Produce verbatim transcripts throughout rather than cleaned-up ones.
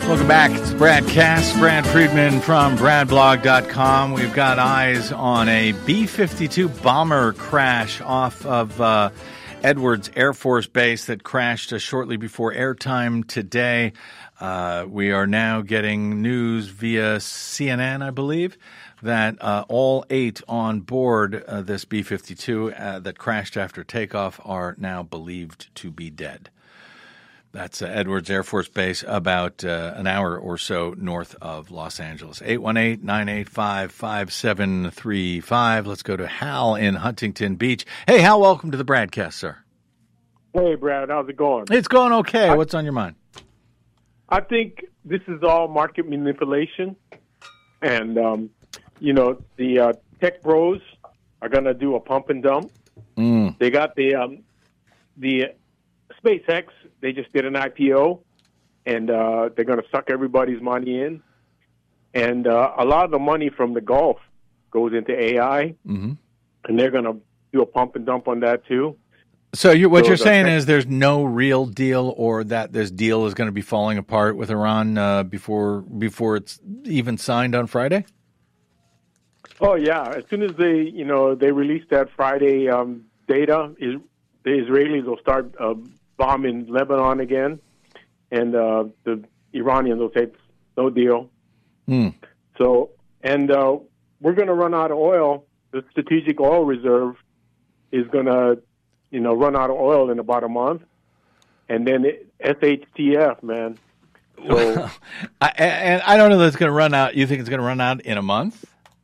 Welcome back. It's Brad Cass, Brad Friedman from brad blog dot com. We've got eyes on a B fifty-two bomber crash off of uh, Edwards Air Force Base that crashed uh, shortly before airtime today. Uh, we are now getting news via C N N, I believe, that uh, all eight on board uh, this B fifty-two uh, that crashed after takeoff are now believed to be dead. That's uh, Edwards Air Force Base, about uh, an hour or so north of Los Angeles. eight one eight, nine eight five, five seven three five. Let's go to Hal in Huntington Beach. Hey, Hal, welcome to the Bradcast, sir. Hey, Brad, how's it going? It's going okay. I, What's on your mind? I think this is all market manipulation. And, um, you know, the uh, tech bros are going to do a pump and dump. Mm. They got the um, the SpaceX. They just did an I P O, and uh, they're going to suck everybody's money in. And uh, a lot of the money from the Gulf goes into A I, mm-hmm. and they're going to do a pump and dump on that too. So you, what so you're saying tech- is there's no real deal, or that this deal is going to be falling apart with Iran uh, before before it's even signed on Friday? Oh yeah! As soon as they, you know, they release that Friday um, data, is the Israelis will start uh, bombing Lebanon again, and uh, the Iranians will say no deal. Hmm. So, and uh, we're going to run out of oil. The strategic oil reserve is going to, you know, run out of oil in about a month, and then it, S H T F, man. So, Well, I, and I don't know that it's going to run out. You think it's going to run out in a month?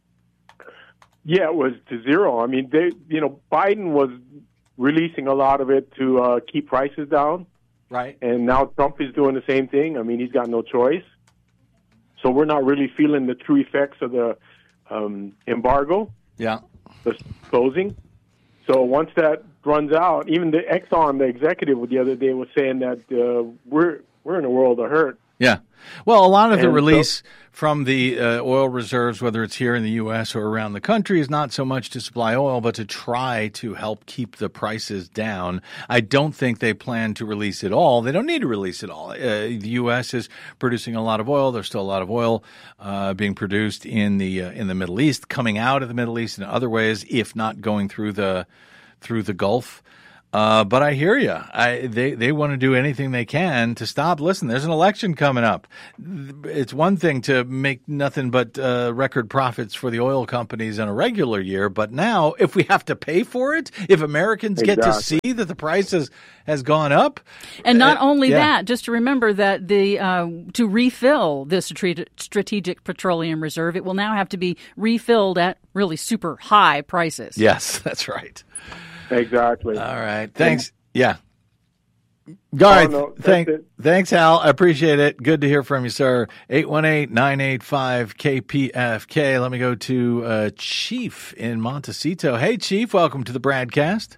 yeah, it was to zero. I mean, they, you know, Biden was releasing a lot of it to uh, keep prices down. Right. And now Trump is doing the same thing. I mean, he's got no choice. So we're not really feeling the true effects of the um, embargo, Yeah. the closing. So once that runs out, even the Exxon, the executive the other day was saying that uh, we're we're in a world of hurt. Yeah. Well, a lot of the And release so- from the uh, oil reserves, whether it's here in the U S or around the country, is not so much to supply oil, but to try to help keep the prices down. I don't think they plan to release it all. They don't need to release it all. Uh, the U S is producing a lot of oil. There's still a lot of oil uh, being produced in the uh, in the Middle East, coming out of the Middle East in other ways, if not going through the through the Gulf. Uh, but I hear you. I, they they want to do anything they can to stop. Listen, there's an election coming up. It's one thing to make nothing but uh, record profits for the oil companies in a regular year, but now if we have to pay for it, if Americans Exactly. get to see that the price has, has gone up. And not uh, only yeah. that, just to remember that the uh, to refill this strate- strategic petroleum reserve, it will now have to be refilled at really super high prices. Yes, that's right. Exactly. All right. Thanks. Yeah. All right. no, that's Thank, it. thanks, Hal. I appreciate it. Good to hear from you, sir. eight one eight, nine eight five, K P F K. Let me go to uh, Chief in Montecito. Hey, Chief. Welcome to the Bradcast.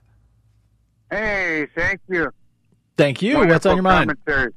Hey, thank you. Thank you. Wonderful What's on your mind? commentary.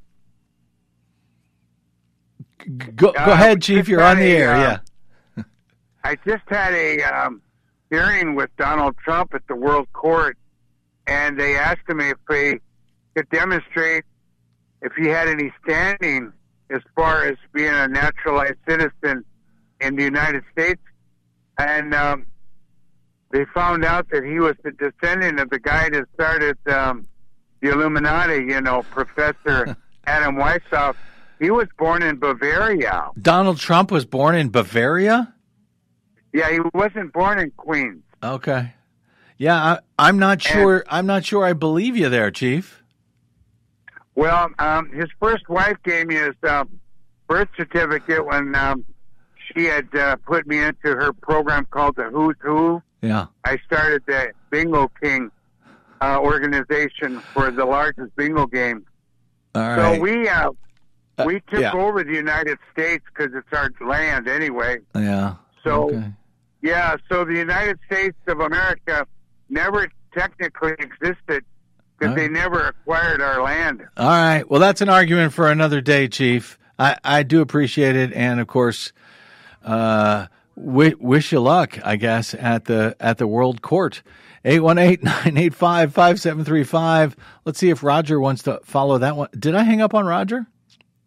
Go, go Uh, ahead, Chief. just You're on had the a, air. uh, Yeah. I just had a um, hearing with Donald Trump at the World Court, and they asked him if he could demonstrate if he had any standing as far as being a naturalized citizen in the United States. And um, they found out that he was the descendant of the guy that started um, the Illuminati, you know, Professor Adam Weishaupt. He was born in Bavaria. Donald Trump was born in Bavaria? Yeah, he wasn't born in Queens. Okay. Yeah, I, I'm not sure. I'm not sure I believe you there, Chief. Well, um, his first wife gave me his uh, birth certificate when um, she had uh, put me into her program called the Who's Who. Yeah. I started the Bingo King uh, organization for the largest bingo game. All right. So we uh, we took yeah. over the United States because it's our land anyway. Yeah. So, Okay. yeah, so the United States of America never technically existed because All they right. never acquired our land. All right. Well, that's an argument for another day, Chief. I, I do appreciate it, and of course, uh, w- wish you luck, I guess, at the at the World Court. eight one eight, nine eight five, five seven three five. Let's see if Roger wants to follow that one. Did I hang up on Roger?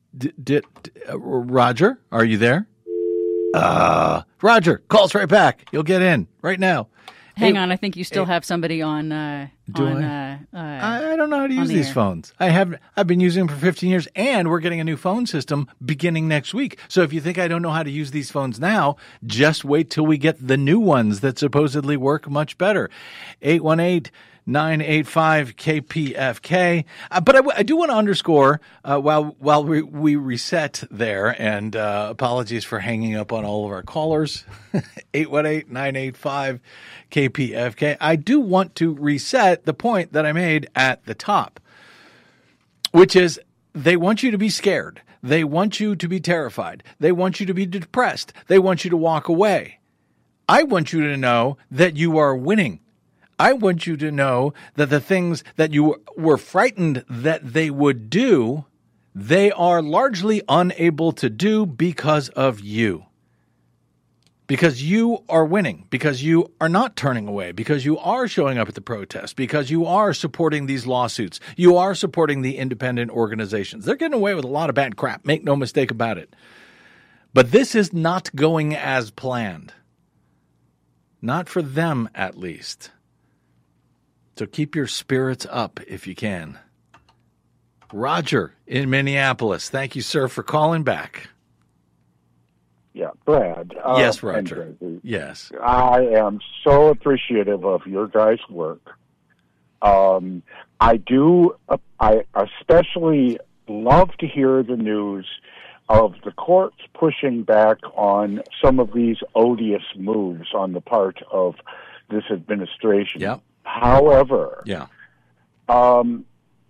D- did uh, Roger, are you there? Uh, Roger, call us right back. You'll get in right now. Hang hey, on, I think you still hey, have somebody on. Uh, do on, I? Uh, uh, I? I don't know how to use the these air. phones. I have. I've been using them for fifteen years, and we're getting a new phone system beginning next week. So if you think I don't know how to use these phones now, just wait till we get the new ones that supposedly work much better. eight one eight nine eight five K P F K. Uh, but I, w- I do want to underscore uh, while while we, we reset there, and uh, apologies for hanging up on all of our callers, eight one eight nine eight five K P F K. I do want to reset the point that I made at the top, which is they want you to be scared. They want you to be terrified. They want you to be depressed. They want you to walk away. I want you to know that you are winning. I want you to know that the things that you were frightened that they would do, they are largely unable to do because of you. Because you are winning, because you are not turning away, because you are showing up at the protest, because you are supporting these lawsuits, you are supporting the independent organizations. They're getting away with a lot of bad crap, make no mistake about it. But this is not going as planned. Not for them, at least. So keep your spirits up if you can. Roger in Minneapolis. Thank you, sir, for calling back. Yeah, Brad. Uh, yes, Roger. Yes. I am so appreciative of your guys' work. Um, I do, uh, I especially love to hear the news of the courts pushing back on some of these odious moves on the part of this administration. Yep. However, yeah. um,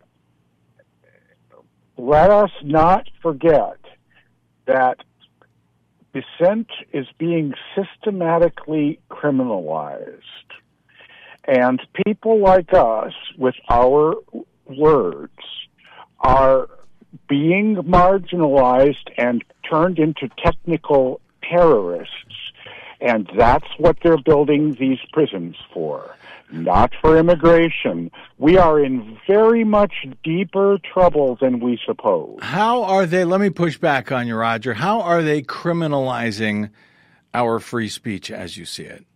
let us not forget that dissent is being systematically criminalized. And people like us, with our words, are being marginalized and turned into technical terrorists. And that's what they're building these prisons for. Not for immigration. We are in very much deeper trouble than we suppose. How are they, let me push back on you, Roger, how are they criminalizing our free speech as you see it?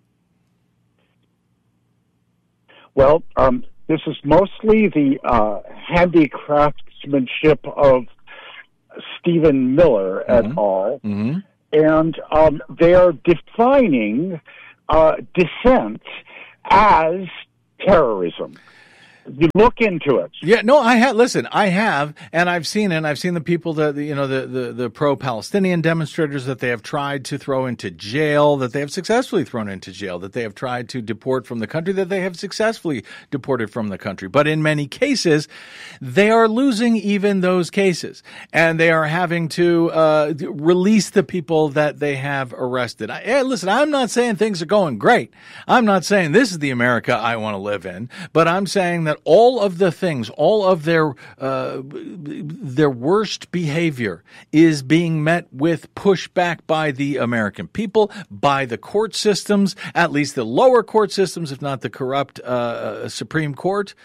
Well, um, this is mostly the uh, handicraftsmanship of Stephen Miller et Mm-hmm. al. Mm-hmm. And um, they are defining uh, dissent as terrorism. You look into it. Yeah, no, I have. Listen, I have, and I've seen it. I've seen the people that you know, the, the the pro-Palestinian demonstrators that they have tried to throw into jail, that they have successfully thrown into jail, that they have tried to deport from the country, that they have successfully deported from the country. But in many cases, they are losing even those cases, and they are having to uh, release the people that they have arrested. I, hey, listen, I'm not saying things are going great. I'm not saying this is the America I want to live in, but I'm saying that all of the things, all of their uh, their worst behavior is being met with pushback by the American people, by the court systems, at least the lower court systems, if not the corrupt uh, Supreme Court.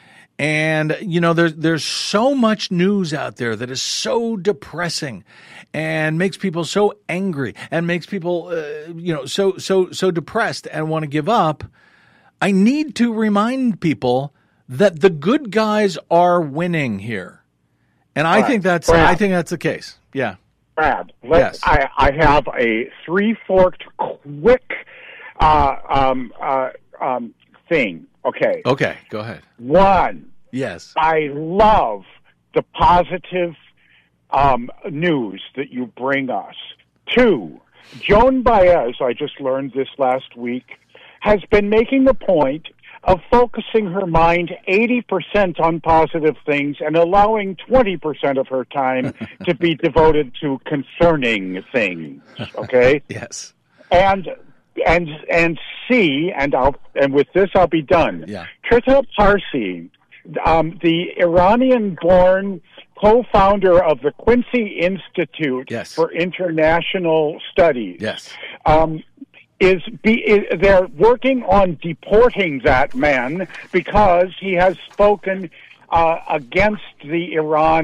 And, you know, there's, there's so much news out there that is so depressing and makes people so angry and makes people, uh, you know, so, so, so depressed and want to give up. I need to remind people that the good guys are winning here. And I right. think that's, Brad. I think that's the case. Yeah. Brad, let, yes. I, I have a three-forked, quick uh, um, uh, um, thing. Okay. Okay, go ahead. One, yes, I love the positive um, news that you bring us. Two, Joan Baez, I just learned this last week, has been making the point of focusing her mind eighty percent on positive things and allowing twenty percent of her time to be devoted to concerning things. Okay? yes. And and and C, and I'll and with this I'll be done. Yeah. Trita Parsi, um, the Iranian-born co-founder of the Quincy Institute yes. for International Studies. Yes. Um, is, be, is they're working on deporting that man because he has spoken uh, against the Iran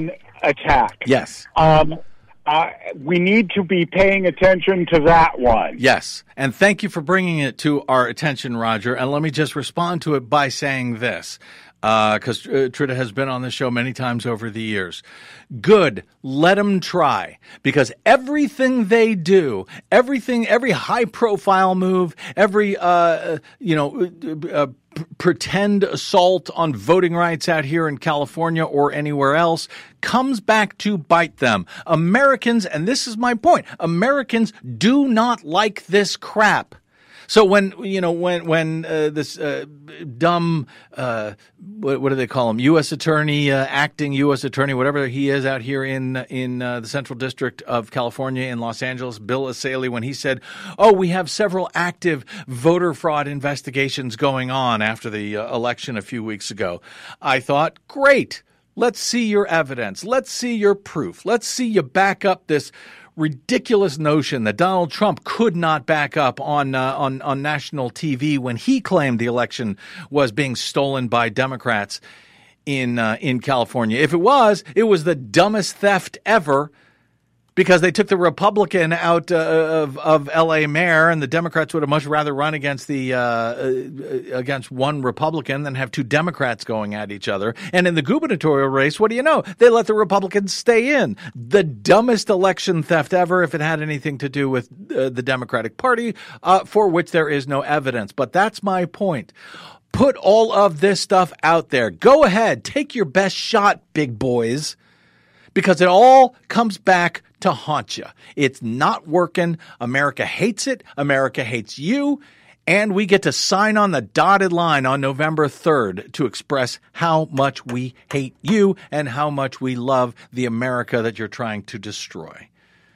attack. Yes. Um, uh, we need to be paying attention to that one. Yes. And thank you for bringing it to our attention, Roger. And let me just respond to it by saying this, because uh, uh, Trita has been on the show many times over the years. Good. Let them try. Because everything they do, everything, every high-profile move, every, uh, you know, uh, p- pretend assault on voting rights out here in California or anywhere else comes back to bite them. Americans, and this is my point, Americans do not like this crap. So when, you know, when, when, uh, this, uh, dumb, uh, what, what do they call him? U S attorney, uh, acting U S attorney, whatever he is out here in, in, uh, the Central District of California in Los Angeles, Bill Asaley, when he said, oh, we have several active voter fraud investigations going on after the uh, election a few weeks ago. I thought, great. Let's see your evidence. Let's see your proof. Let's see you back up this ridiculous notion that Donald Trump could not back up on uh, on on national T V when he claimed the election was being stolen by Democrats in uh, in California. If it was, it was the dumbest theft ever, because they took the Republican out uh, of of L A mayor, and the Democrats would have much rather run against the uh, against one Republican than have two Democrats going at each other. And in the gubernatorial race, what do you know? They let the Republicans stay in. The dumbest election theft ever, if it had anything to do with uh, the Democratic Party, uh, for which there is no evidence. But that's my point. Put all of this stuff out there. Go ahead. Take your best shot, big boys, because it all comes back to haunt you. It's not working. America hates it. America hates you. And we get to sign on the dotted line on November third to express how much we hate you and how much we love the America that you're trying to destroy.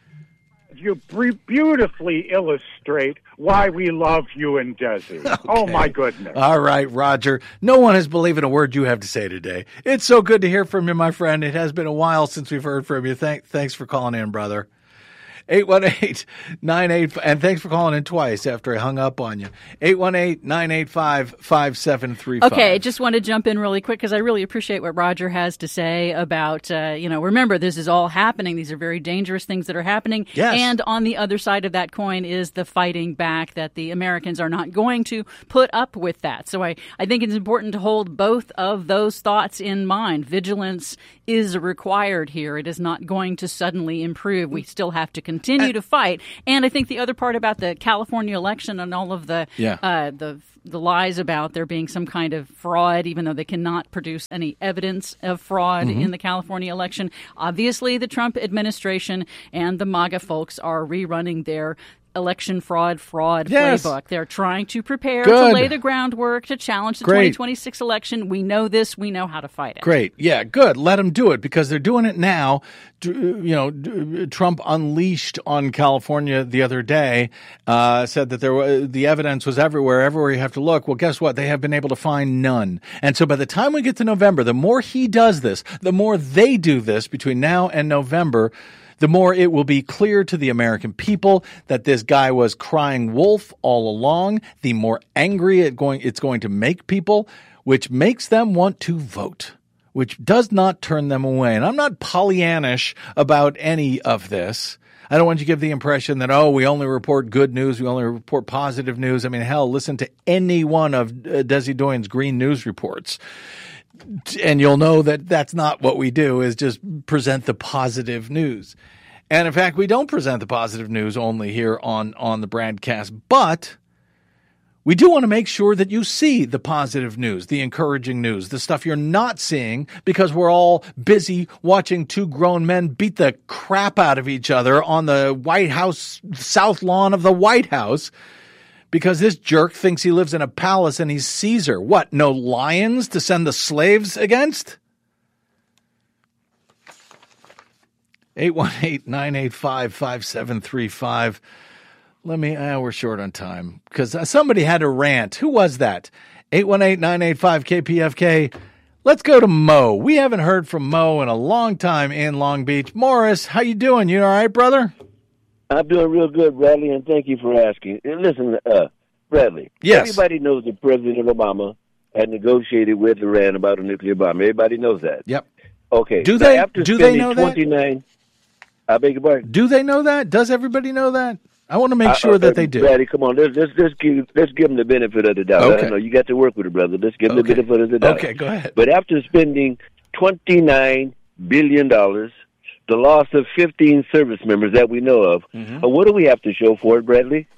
You beautifully illustrate why we love you and Desi. Okay. Oh, my goodness. All right, Roger. No one has believed in a word you have to say today. It's so good to hear from you, my friend. It has been a while since we've heard from you. Thank, thanks for calling in, brother. eight one eight, nine eight five, and thanks for calling in twice after I hung up on you. eight one eight, nine eight five, five seven three five. Okay, just want to jump in really quick because I really appreciate what Roger has to say about, uh, you know, remember, this is all happening. These are very dangerous things that are happening. Yes. And on the other side of that coin is the fighting back that the Americans are not going to put up with that. So I, I think it's important to hold both of those thoughts in mind. Vigilance is required here. It is not going to suddenly improve. We still have to continue. Continue to fight. And I think the other part about the California election and all of the yeah. uh, the the lies about there being some kind of fraud, even though they cannot produce any evidence of fraud mm-hmm. in the California election. Obviously, the Trump administration and the MAGA folks are rerunning their election fraud fraud yes. playbook. They're trying to prepare Good. to lay the groundwork to challenge the Great. twenty twenty-six election. We know this. We know how to fight it. Great. Yeah, good. Let them do it because they're doing it now. You know, Trump unleashed on California the other day, uh, said that there was, the evidence was everywhere, everywhere you have to look. Well, guess what? They have been able to find none. And so by the time we get to November, the more he does this, the more they do this between now and November, the more it will be clear to the American people that this guy was crying wolf all along, the more angry it going, it's going to make people, which makes them want to vote, which does not turn them away. And I'm not Pollyannish about any of this. I don't want you to give the impression that, oh, we only report good news, we only report positive news. I mean, hell, listen to any one of uh, Desi Doyen's green news reports. And you'll know that that's not what we do, is just present the positive news. And in fact, we don't present the positive news only here on, on the broadcast, but we do want to make sure that you see the positive news, the encouraging news, the stuff you're not seeing because we're all busy watching two grown men beat the crap out of each other on the White House, south lawn of the White House. Because this jerk thinks he lives in a palace and he's Caesar. What, no lions to send the slaves against? eight one eight, nine eight five, five seven three five. Let me, uh, we're short on time because somebody had a rant. Who was that? eight one eight, nine eight five, K P F K. Let's go to Mo. We haven't heard from Mo in a long time in Long Beach. Morris, how you doing? You all right, brother? I'm doing real good, Bradley, and thank you for asking. Listen, uh, Bradley. Yes. Everybody knows that President Obama had negotiated with Iran about a nuclear bomb. Everybody knows that. Yep. Okay. Do Now, they? after Do they spending know that? twenty-nine, I beg your pardon. Do they know that? Does everybody know that? I want to make Uh, sure uh, that they do. Brady, come on. Let's, let's, let's, give, let's give them the benefit of the doubt. Okay. I don't know. You got to work with it, brother. Let's give them Okay. the benefit of the doubt. Okay, go ahead. But after spending twenty-nine billion dollars, the loss of fifteen service members that we know of, Mm-hmm. uh, what do we have to show for it, Bradley?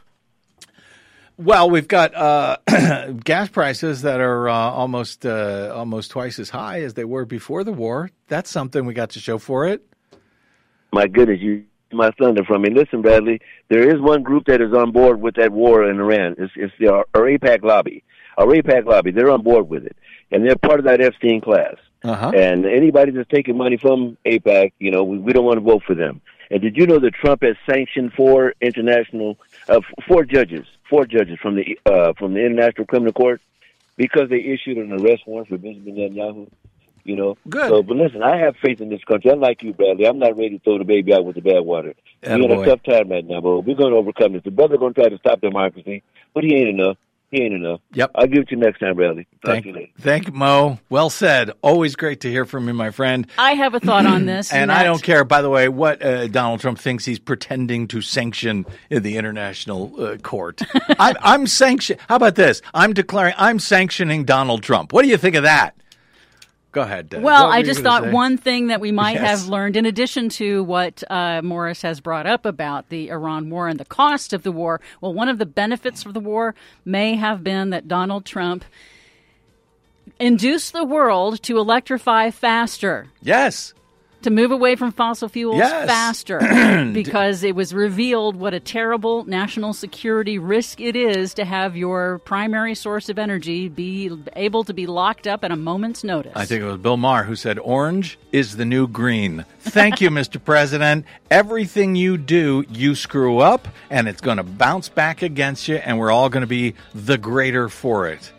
Well, we've got uh, gas prices that are uh, almost uh, almost twice as high as they were before the war. That's something we got to show for it. My goodness, you my thunder from me. Listen, Bradley, there is one group that is on board with that war in Iran. It's, it's the, our, our AIPAC lobby. Our AIPAC lobby, they're on board with it. And they're part of that Epstein class. Uh-huh. And anybody that's taking money from AIPAC, you know, we, we don't want to vote for them. And did you know that Trump has sanctioned four international, uh, four judges, four judges from the uh, from the International Criminal Court because they issued an arrest warrant for Benjamin Netanyahu? You know, Good. So, but listen, I have faith in this country. Unlike you, Bradley, I'm not ready to throw the baby out with the bad water. We're in Attaboy. a tough time right now, but we're going to overcome this. The brother going to try to stop democracy, but he ain't enough. He ain't enough. Yep. I'll give it to you next time, Bradley. Talk Thank, to you later. thank you, Mo. Well said. Always great to hear from you, my friend. I have a thought on this. And that- I don't care, by the way, what uh, Donald Trump thinks he's pretending to sanction in the international uh, court. I'm, I'm sanction. How about this? I'm declaring I'm sanctioning Donald Trump. What do you think of that? Go ahead. Dennis. Well, What were I you just gonna thought say? one thing that we might Yes. have learned, in addition to what uh, Morris has brought up about the Iran war and the cost of the war, well, one of the benefits of the war may have been that Donald Trump induced the world to electrify faster, Yes. to move away from fossil fuels Yes. faster, because it was revealed what a terrible national security risk it is to have your primary source of energy be able to be locked up at a moment's notice. I think it was Bill Maher who said orange is the new green. Thank you, Mister President. Everything you do, you screw up, and it's going to bounce back against you, and we're all going to be the greater for it.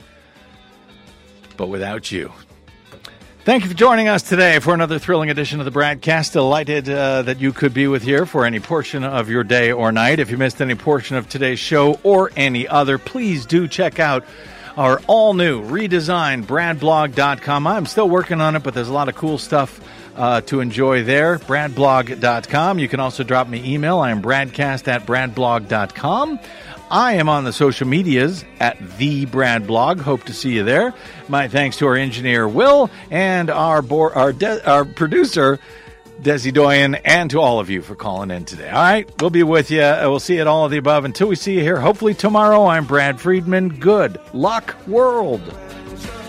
But without you. Thank you for joining us today for another thrilling edition of the Bradcast. Delighted uh, that you could be with here for any portion of your day or night. If you missed any portion of today's show or any other, please do check out our all-new, redesigned brad blog dot com. I'm still working on it, but there's a lot of cool stuff uh, to enjoy there. brad blog dot com. You can also drop me email. I am bradcast at brad blog dot com. I am on the social medias at The Brad Blog. Hope to see you there. My thanks to our engineer, Will, and our bo- our, de- our producer, Desi Doyen, and to all of you for calling in today. All right, we'll be with you. We'll see you at all of the above. Until we see you here, hopefully tomorrow, I'm Brad Friedman. Good luck, world.